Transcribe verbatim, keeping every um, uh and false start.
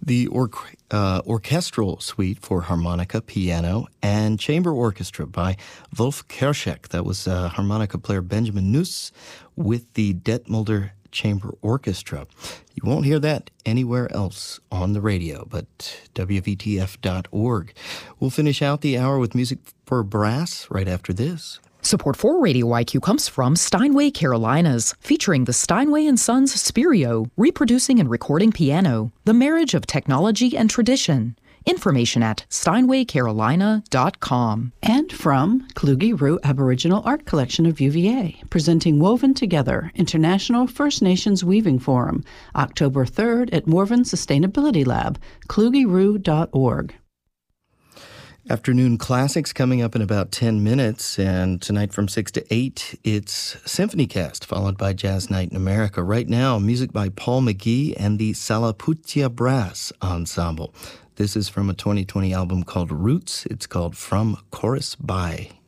The or- uh, orchestral suite for harmonica, piano, and chamber orchestra by Wolf Kerschek. That was uh, harmonica player Benjamin Nuss with the Detmolder Chamber Orchestra. You won't hear that anywhere else on the radio, but W V T F dot org. We'll finish out the hour with music for brass right after this. Support for Radio I Q comes from Steinway Carolinas, featuring the Steinway and Sons Spirio, reproducing and recording piano, the marriage of technology and tradition. Information at steinway carolina dot com. And from Kluge Rue Aboriginal Art Collection of U V A, presenting Woven Together, International First Nations Weaving Forum, October third at Morven Sustainability Lab, kluge rue dot org. Afternoon Classics coming up in about ten minutes, and tonight from six to eight, it's SymphonyCast, followed by Jazz Night in America. Right now, music by Paul McGee and the Salaputia Brass Ensemble. This is from a twenty twenty album called Roots. It's called From Chorus By.